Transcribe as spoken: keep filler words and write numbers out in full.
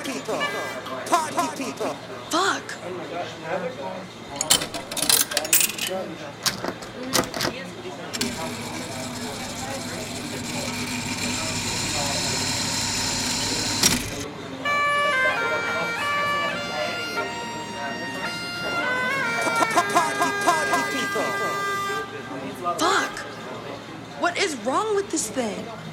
Party people. Party people. Fuck. Fuck. What is wrong with this thing?